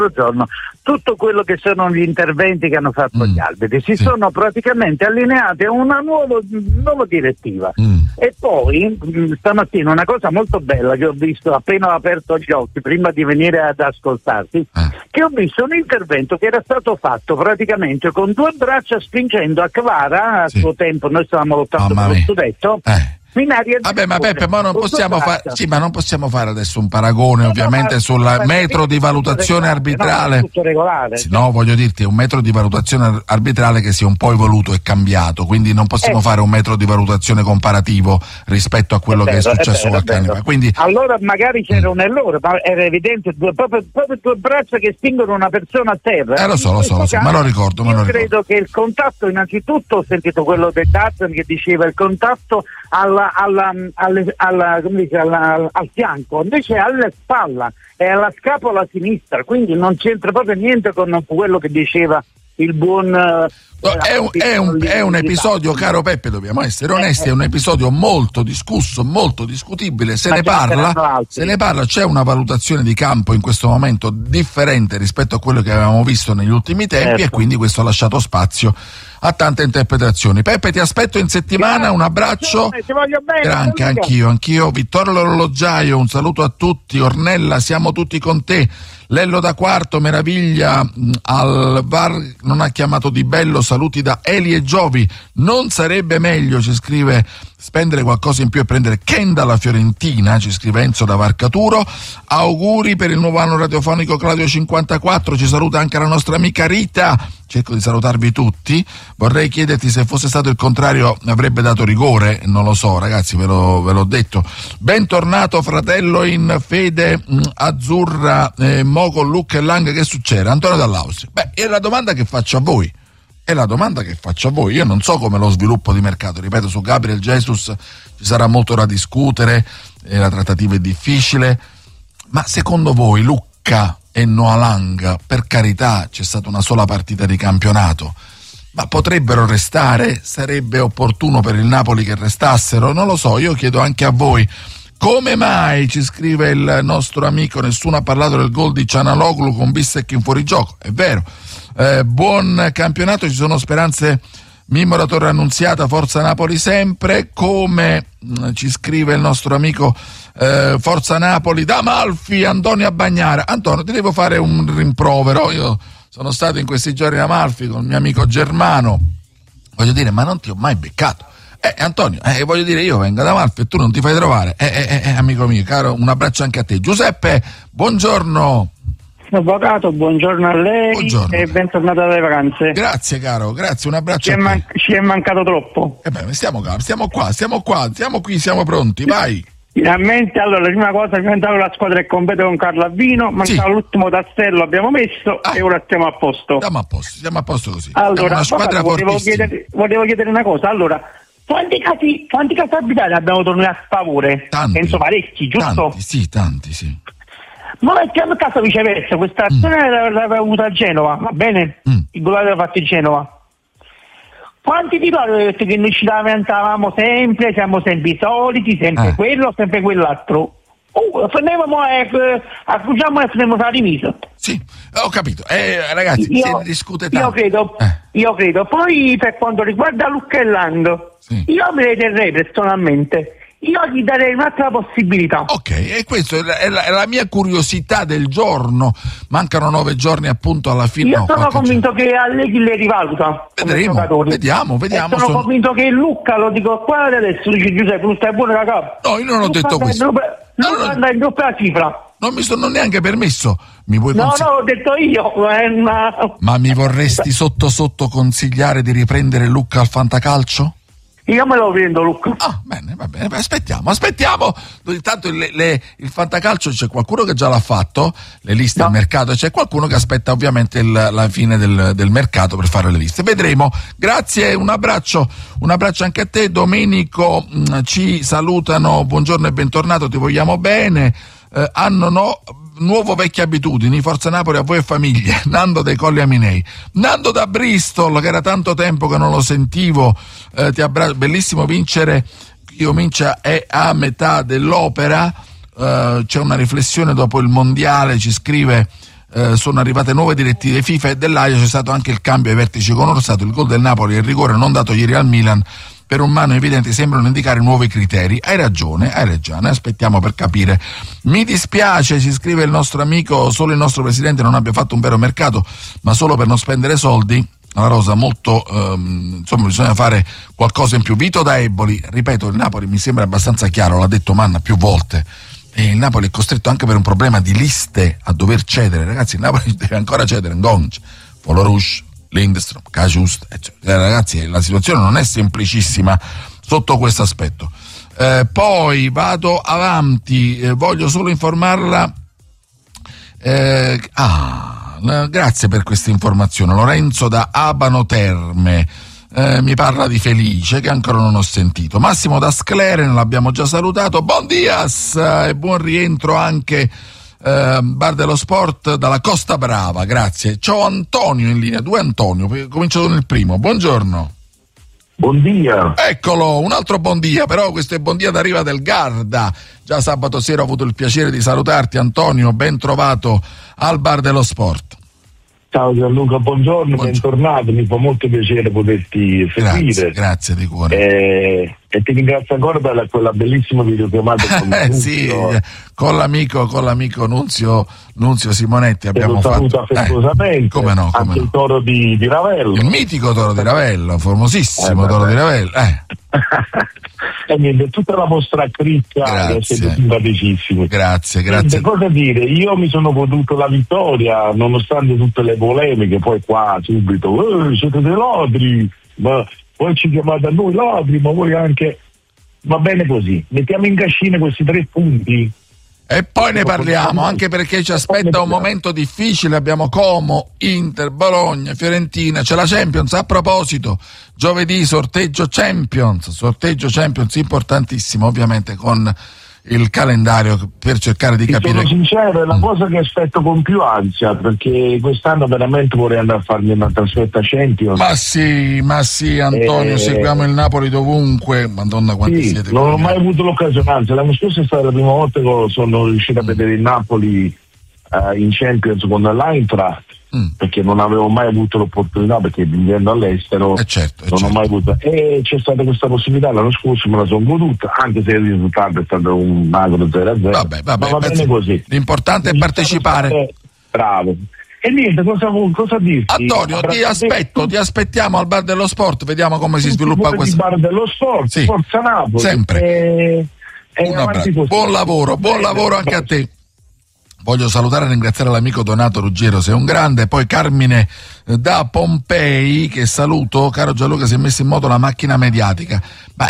giorno tutto quello che sono gli interventi che hanno fatto gli arbitri, si sono praticamente allineati a una nuova direttiva. E poi stamattina una cosa molto bella che ho visto appena ho aperto gli occhi prima di venire ad ascoltarti, che ho visto un intervento che era stato fatto praticamente con due braccia spingendo a Kvara, a suo tempo noi stavamo lottando per lo scudetto. Vabbè, ma Peppe, ma non possiamo ma non possiamo fare adesso un paragone ovviamente sul metro di valutazione arbitrale. No, voglio dirti, è un metro di valutazione arbitrale che si è un po' evoluto e cambiato, quindi non possiamo fare un metro di valutazione comparativo rispetto a quello che è successo qualche anno fa. Quindi allora magari c'era un errore, ma era evidente proprio due braccia che spingono una persona a terra. Lo so, me lo ricordo. Credo che il contatto, innanzitutto ho sentito quello del Dazan che diceva il contatto al fianco, invece alla spalla e alla scapola sinistra, quindi non c'entra proprio niente con quello che diceva il buon è un episodio, caro Peppe, dobbiamo essere onesti, è un episodio molto discusso, molto discutibile, se ne parla, c'è una valutazione di campo in questo momento differente rispetto a quello che avevamo visto negli ultimi tempi, e quindi questo ha lasciato spazio a tante interpretazioni. Peppe, ti aspetto in settimana, un abbraccio. Ti voglio bene. Anch'io. Vittorio l'orologiaio, un saluto a tutti. Ornella, siamo tutti con te. Lello da Quarto, meraviglia, al VAR non ha chiamato Di Bello, saluti da Eli e Giovi. Non sarebbe meglio, ci scrive, spendere qualcosa in più e prendere Ken dalla Fiorentina, ci scrive Enzo da Varcaturo. Auguri per il nuovo anno radiofonico Claudio 54, ci saluta anche la nostra amica Rita. Cerco di salutarvi tutti. Vorrei chiederti se fosse stato il contrario avrebbe dato rigore, non lo so ragazzi, ve l'ho detto. Bentornato fratello in fede azzurra, mo con Luca e Lang, che succede? Antonio dall'Austria. È la domanda che faccio a voi. Io non so come lo sviluppo di mercato, ripeto, su Gabriel Jesus ci sarà molto da discutere, la trattativa è difficile, ma secondo voi Lucca e Noah Lang, per carità, c'è stata una sola partita di campionato, ma potrebbero restare? Sarebbe opportuno per il Napoli che restassero? Non lo so, io chiedo anche a voi. Come mai, ci scrive il nostro amico, nessuno ha parlato del gol di Cianaloglu con Bissek in fuorigioco? È vero. Buon campionato, ci sono speranze. Mimmo da Torre Annunziata, forza Napoli sempre. Come ci scrive il nostro amico, forza Napoli da Amalfi, Antonio a Bagnara. Antonio, ti devo fare un rimprovero, io sono stato in questi giorni a Amalfi con il mio amico Germano, voglio dire, ma non ti ho mai beccato. Antonio, voglio dire, io vengo da Amalfi e tu non ti fai trovare, amico mio, caro, un abbraccio anche a te. Giuseppe, buongiorno. Avvocato, buongiorno a lei. Buongiorno. E bentornato dalle vacanze. Grazie caro, grazie, un abbraccio ci è mancato troppo. Stiamo qui, siamo pronti, vai. Finalmente, allora, la prima cosa, la squadra è completa con Carlo Avvino, mancava l'ultimo tassello, abbiamo messo e ora stiamo a posto. Stiamo a posto così. Allora, una squadra volevo chiedere una cosa, allora, quanti casi arbitrali abbiamo avuto noi a sfavore? Tanti. Penso parecchi, giusto? Tanti, sì. Ma mettiamo il caso viceversa, questa azione l'aveva avuta a Genova, va bene? Il gol l'aveva fatto in Genova. Quanti titolari avete detto che noi ci lamentavamo sempre, siamo sempre i soliti, sempre quello, sempre quell'altro? Accusciamo e prendiamo la divisa. Sì, ho capito. Ragazzi, si discute tanto. Io credo. Poi per quanto riguarda Lucca e Lang, io me le terrei personalmente. Io gli darei un'altra possibilità. Ok, e questa è la mia curiosità del giorno. Mancano 9 giorni appunto alla fine. Io sono convinto che Allegri le rivaluta. Vediamo. Sono convinto che Lucca, lo dico qua adesso, dice Giuseppe, tu stai buono raga. No, io non ho detto questo. Lucca anda in doppia cifra. Non mi sono neanche permesso. No, l'ho detto io. Ma mi vorresti sotto consigliare di riprendere Lucca al fantacalcio? Io me lo prendo, Luca. Bene, va bene, aspettiamo. Intanto il fantacalcio c'è qualcuno che già l'ha fatto, le liste del mercato, c'è qualcuno che aspetta ovviamente la fine del mercato per fare le liste. Vedremo. Grazie, un abbraccio anche a te. Domenico, ci salutano, buongiorno e bentornato, ti vogliamo bene. Nuovo vecchie abitudini, Forza Napoli a voi e famiglia. Nando dei Colli Aminei, Nando da Bristol, che era tanto tempo che non lo sentivo, ti abbraccio, bellissimo vincere, chi comincia è a metà dell'opera, c'è una riflessione dopo il mondiale, ci scrive sono arrivate nuove direttive FIFA e dell'AIA, c'è stato anche il cambio ai vertici con Orsato, il gol del Napoli e il rigore non dato ieri al Milan per un mano evidente sembrano indicare nuovi criteri. Hai ragione, aspettiamo per capire. Mi dispiace, ci scrive il nostro amico, solo il nostro presidente non abbia fatto un vero mercato, ma solo per non spendere soldi. La Rosa, molto, insomma bisogna fare qualcosa in più. Vito da Eboli, ripeto, il Napoli mi sembra abbastanza chiaro, l'ha detto Manna più volte, e il Napoli è costretto anche per un problema di liste a dover cedere. Ragazzi, il Napoli deve ancora cedere Ngonc, Folorush, Lindstrom, Kajust, ragazzi, la situazione non è semplicissima sotto questo aspetto. Poi vado avanti, voglio solo informarla, grazie per questa informazione. Lorenzo da Abano Terme mi parla di Felice, che ancora non ho sentito. Massimo da Scleren l'abbiamo già salutato. Buon dias e buon rientro anche Bar dello Sport dalla Costa Brava, grazie. C'ho Antonio in linea, 2 Antonio, comincio con il primo. Buongiorno. Buon dia. Eccolo, un altro buon dia, però questo è buon dia da Riva del Garda. Già sabato sera ho avuto il piacere di salutarti, Antonio, ben trovato al Bar dello Sport. Ciao Gianluca, buongiorno, bentornato, mi fa molto piacere poterti seguire. Grazie di cuore. E ti ringrazio ancora per quella bellissima videochiamata con sì, con l'amico Nunzio Simonetti abbiamo fatto. Saluto affettuosamente. Come no. Il toro di Ravello. Il mitico toro di Ravello, famosissimo toro di Ravello. E niente, tutta la vostra cricca, che siete simpaticissimi. Grazie. Niente, cosa dire, io mi sono goduto la vittoria nonostante tutte le polemiche, poi qua subito siete dei ladri, ma poi ci chiamate a noi ladri, ma voi anche, va bene così, mettiamo in cascina questi 3 punti e poi ne parliamo, anche perché ci aspetta un momento difficile. Abbiamo Como, Inter, Bologna, Fiorentina, c'è la Champions. A proposito, giovedì sorteggio Champions importantissimo, ovviamente con il calendario per cercare di capire. Sono sincero, è la cosa che aspetto con più ansia, perché quest'anno veramente vorrei andare a farmi una trasferta Champions. Ma sì, Antonio, seguiamo il Napoli dovunque. Madonna, quanti siete. Non ho mai avuto l'occasione, anzi l'anno scorso è stata la prima volta che sono riuscito a vedere il Napoli in Champions con l'Eintracht, perché non avevo mai avuto l'opportunità, perché vivendo all'estero non ho mai avuto, e c'è stata questa possibilità l'anno scorso, me la sono goduta, anche se il risultato è stato un magro 0-0. Vabbè, ma va bene così, l'importante è partecipare. Bravo. E niente, cosa dirti? Antonio, ti aspettiamo al Bar dello Sport, vediamo come si sviluppa questo. Bar dello Sport, Forza Napoli, sempre. Un abbraccio. Buon lavoro anche a te. Voglio salutare e ringraziare l'amico Donato Ruggiero, sei un grande. Poi Carmine da Pompei, che saluto. Caro Gianluca, si è messo in moto la macchina mediatica, ma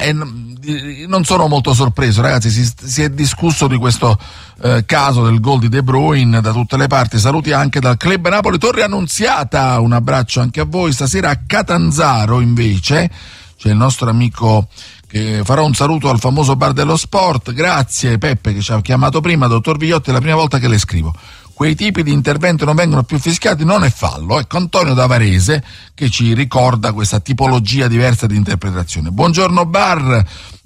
non sono molto sorpreso, ragazzi, si è discusso di questo caso del gol di De Bruyne da tutte le parti. Saluti anche dal Club Napoli Torre Annunziata, un abbraccio anche a voi. Stasera a Catanzaro invece c'è il nostro amico che farà un saluto al famoso Bar dello Sport. Grazie Peppe che ci ha chiamato prima. Dottor Vigliotti, è la prima volta che le scrivo. Quei tipi di intervento non vengono più fischiati, non è fallo. Ecco, Antonio da Varese che ci ricorda questa tipologia diversa di interpretazione. Buongiorno Bar.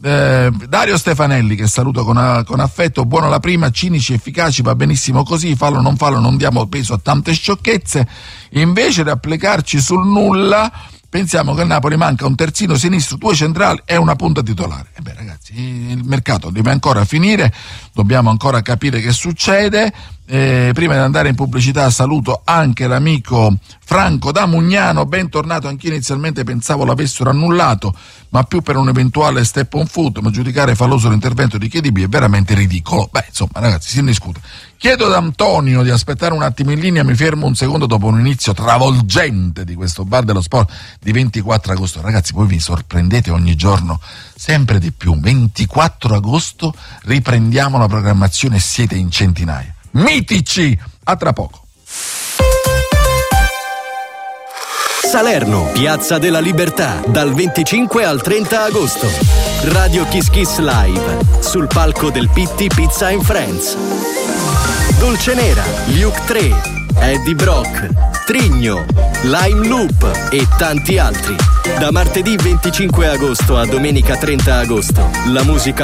Dario Stefanelli che saluto con affetto. Buono la prima, cinici efficaci, va benissimo così, fallo non fallo, non diamo peso a tante sciocchezze. Invece di applicarci sul nulla, pensiamo che a Napoli manca un terzino sinistro, 2 centrali e una punta titolare. E beh ragazzi, il mercato deve ancora finire, dobbiamo ancora capire che succede. Prima di andare in pubblicità saluto anche l'amico Franco da Mugnano, bentornato. Anch'io inizialmente pensavo l'avessero annullato, ma più per un eventuale step on foot, ma giudicare falloso l'intervento di KDB è veramente ridicolo. Beh, insomma ragazzi, si discute. Chiedo ad Antonio di aspettare un attimo in linea, mi fermo un secondo dopo un inizio travolgente di questo Bar dello Sport di 24 agosto. Ragazzi, voi vi sorprendete ogni giorno sempre di più. 24 agosto riprendiamo la programmazione, siete in centinaia. Mitici! A tra poco. Salerno, Piazza della Libertà, dal 25 al 30 agosto. Radio Kiss Kiss Live, sul palco del Pitti Pizza and Friends. Dolce Nera, Luke 3, Eddie Brock, Trigno, Lime Loop e tanti altri. Da martedì 25 agosto a domenica 30 agosto, la musica